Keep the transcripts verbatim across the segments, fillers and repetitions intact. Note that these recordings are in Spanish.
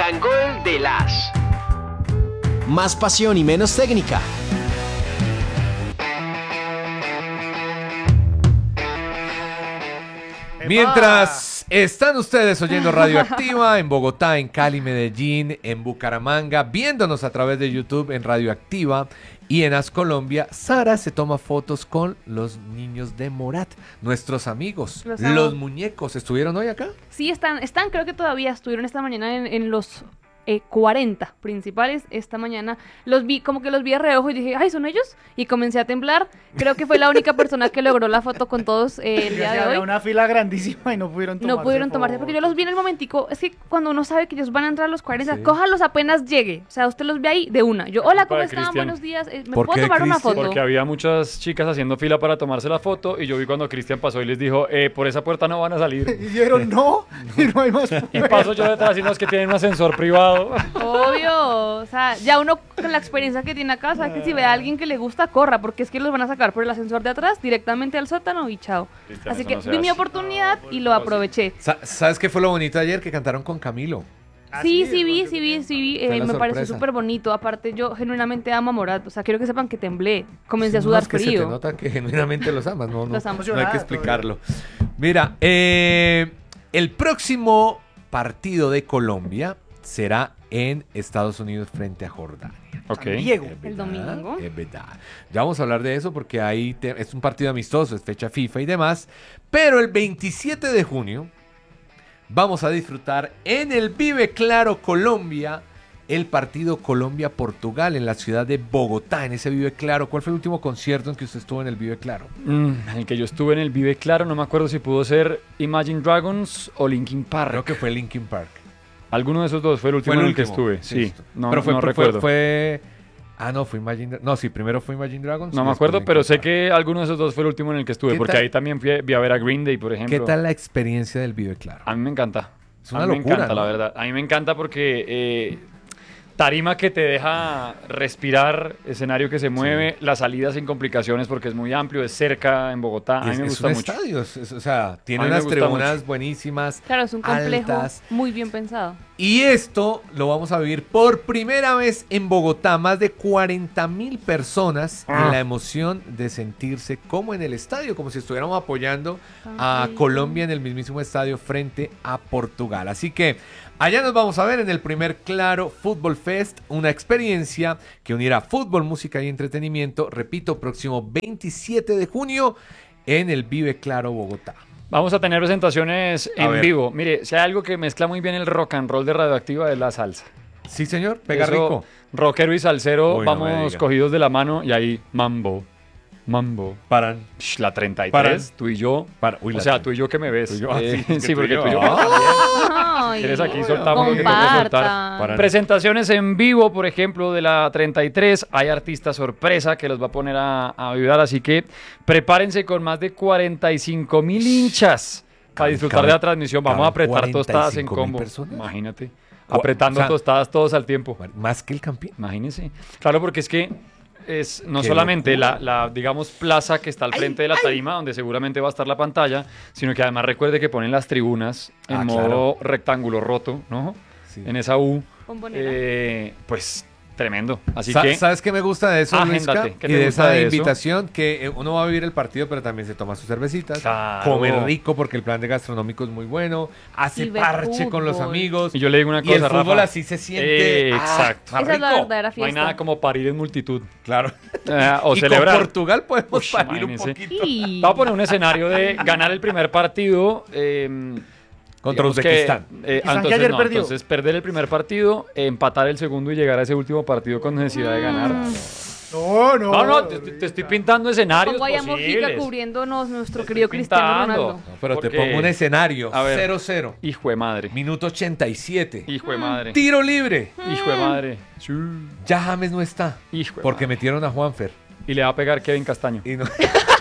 Rock'n'Roll de las. Más pasión y menos técnica. Mientras están ustedes oyendo Radioactiva en Bogotá, en Cali, Medellín, en Bucaramanga, viéndonos a través de YouTube en Radioactiva y en As Colombia, Sara se toma fotos con los niños de Morat, nuestros amigos, Los, los muñecos. ¿Estuvieron hoy acá? Sí, están, están, creo que todavía estuvieron esta mañana en, en los eh, cuarenta principales. Esta mañana los vi, como que los vi de reojo y dije, ay, ¿son ellos? Y comencé a temblar. Creo que fue la única persona que logró la foto con todos eh, el día de hoy. Había una fila grandísima y no pudieron tomarse No pudieron tomarse, porque yo los vi en el momentico. Es que cuando uno sabe que ellos van a entrar a los cuarenta, Sí. cójalos apenas llegue. O sea, usted los ve ahí de una. Yo, hola, ¿cómo Para están? Cristian. Buenos días. Eh, ¿Me ¿Por puedo qué, tomar una Cristian? foto? Porque había muchas chicas haciendo fila para tomarse la foto y yo vi cuando Cristian pasó y les dijo, eh, por esa puerta no van a salir. Y dijeron no, y no hay más. Y paso yo detrás y no es que tienen un ascensor privado. Obvio, o sea, ya uno con la experiencia que tiene acá, sabe que si ve a alguien que le gusta, corra, porque es que los van a sacar por el ascensor de atrás directamente al sótano y chao. Cristian, Así eso que no se vi mi hace. oportunidad y lo aproveché. Sa- ¿Sabes qué fue lo bonito ayer? Que cantaron con Camilo. Sí, sí vi, sí vi, sí vi, Fue eh, la me pareció sorpresa. súper bonito. Aparte, yo genuinamente amo a Morat, o sea, quiero que sepan que temblé, comencé a No, sudar es que se te frío. nota que genuinamente los amas, no, no, Los amo. no hay que Emocionada explicarlo. Mira, eh, el próximo partido de Colombia será en Estados Unidos frente a Jordania. Ok. Diego. Es El verdad, domingo. Es verdad. Ya vamos a hablar de eso porque ahí te- es un partido amistoso, es fecha FIFA y demás. Pero el veintisiete de junio vamos a disfrutar en el Vive Claro Colombia el partido Colombia-Portugal en la ciudad de Bogotá, en ese Vive Claro. ¿Cuál fue el último concierto en que usted estuvo en el Vive Claro? Mm, en el que yo estuve en el Vive Claro, no me acuerdo si pudo ser Imagine Dragons o Linkin Park. Creo que fue Linkin Park. Alguno de esos dos fue el último Fue el en el que último. estuve. Sí, Listo. no, Pero fue, no fue- recuerdo. fue- Ah, no, fue Imagine Dra- No, sí, primero fue Imagine Dragons. No y me después acuerdo, Linkin pero sé Park. que alguno de esos dos fue el último en el que estuve, ¿Qué porque tal? ahí también fui, vi a ver a Green Day, por ejemplo. ¿Qué tal la experiencia del Vive Claro? A mí me encanta. Es una a mí locura, me encanta, ¿no? la verdad. A mí me encanta porque eh, tarima que te deja respirar, escenario que se mueve, las salidas sin complicaciones porque es muy amplio, es cerca en Bogotá. A mí es, me es gusta un mucho. estadio, es- es- o sea, tiene A mí me unas gusta tribunas mucho. buenísimas. Claro, es un complejo altas. muy bien pensado. Y esto lo vamos a vivir por primera vez en Bogotá. Más de cuarenta mil personas Ah. en la emoción de sentirse como en el estadio, como si estuviéramos apoyando a Ay. Colombia en el mismísimo estadio frente a Portugal. Así que allá nos vamos a ver en el primer Claro Fútbol Fest, una experiencia que unirá fútbol, música y entretenimiento. Repito, próximo veintisiete de junio en el Vive Claro Bogotá. Vamos a tener presentaciones A en ver. vivo. Mire, si hay algo que mezcla muy bien el rock and roll de Radioactiva es la salsa. Sí, señor, pega Eso, rico. Rockero y salsero, Uy, no me vamos diga. cogidos de la mano y ahí mambo, mambo. Paran. Sh, La treinta y Para. tres, tú y yo. Para. Uy, o la sea, treinta. tú y yo que me ves. Tú y yo, ah, Eh, sí, es que sí, tú y porque yo. tú y yo. Ay, ¿Quieres aquí soltamos lo que tengo que compartan. soltar? Para. Presentaciones en vivo, por ejemplo, de la treinta y tres. Hay artista sorpresa que los va a poner a, a ayudar. Así que prepárense con más de cuarenta y cinco mil hinchas para Caben- disfrutar de la transmisión. Vamos a caben apretar tostadas en 45.000 combo. personas. Imagínate. Gua- Apretando o sea, tostadas todos al tiempo. Más que el Campín. Imagínense. Claro, porque es que es no Qué solamente la, locura. la, digamos, plaza que está al frente de la tarima, donde seguramente va a estar la pantalla, sino que además recuerde que ponen las tribunas en Ah, modo claro. rectángulo roto, ¿no? Sí. En esa U. Bombonera. Eh, pues tremendo. Así Sa- que ¿Sabes qué me gusta de eso, Agéndate. Luisca? ¿Qué Y te de gusta esa de eso? invitación que eh, uno va a vivir el partido, pero también se toma sus cervecitas, Claro. come rico porque el plan de gastronómico es muy bueno, hace Y ve parche con los fútbol. amigos. y yo le digo una Y el cosa, fútbol Rafa. así se siente. Eh, ah, exacto. está Esa es la rico. verdadera No hay fiesta. nada como parir en multitud. Claro. Eh, o y celebrar. con Portugal podemos Ush, parir un imagínese. poquito. Y- Te voy a poner un escenario de ganar el primer partido. eh, Contra digamos que, Uzbekistán. eh, Quizás entonces, que ayer no, perdió. entonces perder el primer partido, empatar el segundo y llegar a ese último partido con necesidad de ganar. No, no. No, no, te, te estoy pintando escenarios Pongo ahí a Mojica posibles. cubriéndonos nuestro Te querido estoy Cristiano pintando. Ronaldo. No, pero te Porque- pongo un escenario. A ver. cero cero. Hijo de madre. Minuto ochenta y siete. Hijo de madre. Tiro libre. Hijo de madre. Sí. Ya James no está. Hijo de Porque madre. metieron a Juanfer. Y le va a pegar Kevin Castaño. Y, no-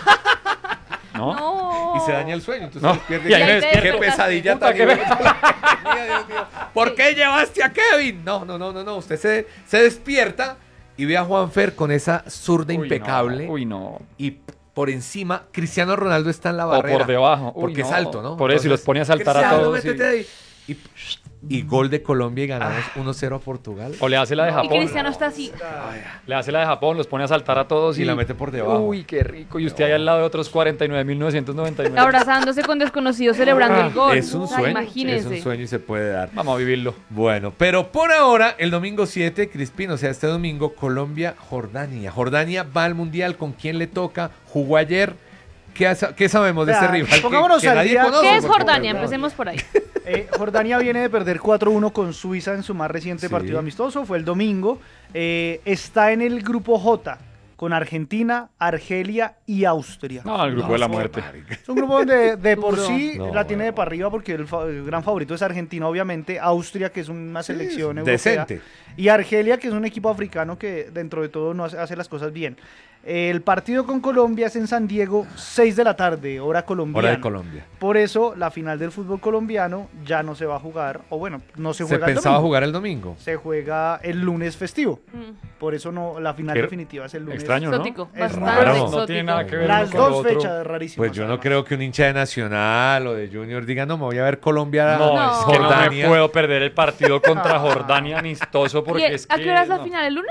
¿No? No. y se daña el sueño. Entonces No. despierta Y ahí y- me ¡Qué despierto. pesadilla Puta, tan que me- Mía, Dios mío. ¿Por qué llevaste a Kevin? No, no, no, no, no. Usted se, se despierta y ve a Juanfer con esa zurda Uy, impecable. no. Uy, no. Y por encima, Cristiano Ronaldo está en la O barrera. por debajo. Uy, Porque no. es alto, ¿no? Por eso, y los pone a saltar a Cristiano, todos. y- métete ahí. Y, y gol de Colombia y ganamos uno cero a Portugal. O le hace la de Y Japón. Cristiano está así. Le hace la de Japón, los pone a saltar a todos y, Y la mete por debajo. Uy, qué rico. Y usted ahí al lado de otros cuarenta y nueve mil novecientos noventa y nueve. Abrazándose con desconocidos celebrando el gol. Es un O sea, sueño. imagínense. Es un sueño y se puede dar. Vamos a vivirlo. Bueno, pero por ahora, el domingo siete, Crispín, o sea, este domingo, Colombia-Jordania. Jordania va al Mundial. ¿Con quién le toca? Jugó ayer. ¿Qué, sa- qué sabemos de Vea, este rival? Que- pongámonos que al nadie día. conoce, ¿Qué es porque- Jordania? Empecemos por ahí. Eh, Jordania viene de perder cuatro uno con Suiza en su más reciente Sí. partido amistoso, fue el domingo. Eh, está en el grupo J con Argentina, Argelia y Austria. No, el grupo de la muerte. Es un grupo donde de por Duro. sí No, la tiene de bueno. para arriba porque el, fa- el gran favorito es Argentina, obviamente. Austria, que es una selección europea. decente. Y Argelia, que es un equipo africano que dentro de todo no hace, hace las cosas bien. El partido con Colombia es en San Diego, seis de la tarde, hora colombiana. Hora de Colombia. Por eso la final del fútbol colombiano ya no se va a jugar, o bueno, no se Se juega el pensaba domingo. jugar el domingo. Se juega el lunes festivo. Mm. Por eso no, la final Qué definitiva es el lunes. Extraño, ¿no? Exótico, Es bastante raro. exótico. No tiene nada que ver Las uno con lo dos otro. fechas rarísimas. Pues yo no además. creo que un hincha de Nacional o de Junior diga, no, me voy a ver Colombia. No, No. es que no me Jordania. puedo perder el partido contra Jordania amistoso ¿Y porque el- es ¿A que... qué hora es la no. final? ¿El lunes?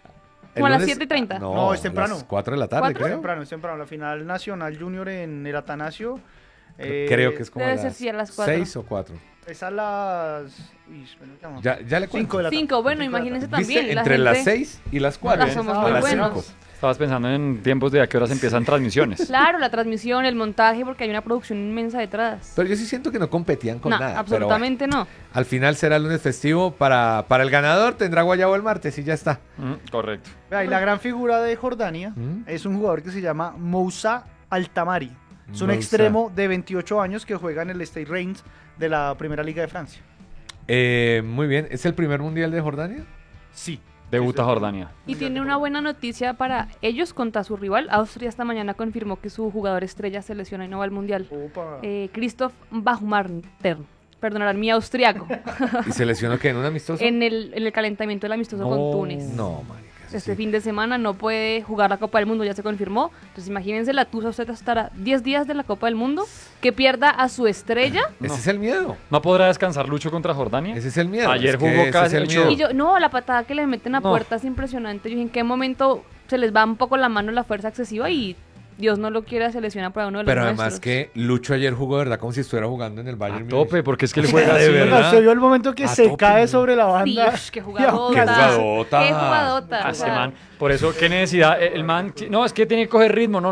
El Como a las lunes- siete y treinta. No, No, es temprano. a las cuatro de la tarde, ¿Cuatro? Es creo. temprano, es temprano. La final nacional junior en el Atanasio. eh, Creo que es como Debe a ser las sí, a las cuatro. seis o cuatro. Es a las. Uy, espera, ¿cómo? Ya, ya le cuento. Cinco de la tarde. Cinco, bueno, Cinco de la imagínense tarde. ¿Viste? también. la Entre gente- las seis y las cuatro. Ah, somos a muy las buenos. cinco. Estabas pensando en tiempos de a qué horas empiezan transmisiones. Claro, la transmisión, el montaje, porque hay una producción inmensa detrás. Pero yo sí siento que no competían con No, nada. pero absolutamente no. bueno, al final será el lunes festivo. Para, para el ganador tendrá guayabo el martes y ya está. Mm, correcto. Vea, y la gran figura de Jordania ¿Mm? es un jugador que se llama Moussa Altamari. Es un Moussa. extremo de veintiocho años que juega en el Stade Reims de la Primera Liga de Francia. Eh, muy bien. ¿Es el primer mundial de Jordania? Sí. Debuta Jordania. Y tiene una buena noticia para ellos contra su rival. Austria esta mañana confirmó que su jugador estrella se lesiona y no va al Mundial. Opa. Eh, Christoph Bachmarter. Perdonarán mi austriaco. ¿Y se lesionó qué? ¿En un amistoso? en, el, en el calentamiento del amistoso con Túnez. No, marica. eso Este sí. fin de semana no puede jugar la Copa del Mundo, ya se confirmó. Entonces imagínense la tusa, usted estará diez días de la Copa del Mundo, que pierda a su estrella. Ese No. es el miedo. ¿No podrá descansar Lucho contra Jordania? Ese es el miedo. Ayer es que jugó ese casi es el ocho- miedo. Y yo, no, la patada que le meten a No. puerta es impresionante. Yo dije, ¿en qué momento se les va un poco la mano la fuerza excesiva y Dios no lo quiera, se lesiona para uno de los Pero además nuestros? que Lucho ayer jugó de verdad como si estuviera jugando en el Bayern A tope, Múnich. porque es que él juega de Oiga, verdad. ¿usted vio el momento que A se tope. cae sobre la Sí, banda? ush, qué Y jugadota. ahora- jugadota. Qué jugadota. Ah, o ese sea, man. Por eso, ¿qué necesidad? El man, no, es que tiene que coger ritmo. No,